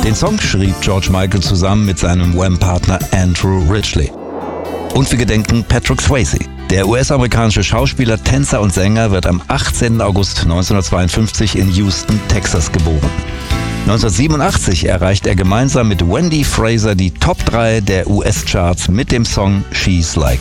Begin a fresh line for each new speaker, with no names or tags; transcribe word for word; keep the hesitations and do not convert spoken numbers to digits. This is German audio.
Den Song schrieb George Michael zusammen mit seinem Wham-Partner Andrew Ridgeley. Und wir gedenken Patrick Swayze. Der U S-amerikanische Schauspieler, Tänzer und Sänger wird am achtzehnten August neunzehnhundertzweiundfünfzig in Houston, Texas geboren. neunzehnhundertsiebenundachtzig erreicht er gemeinsam mit Wendy Fraser die Top drei der U S-Charts mit dem Song She's Like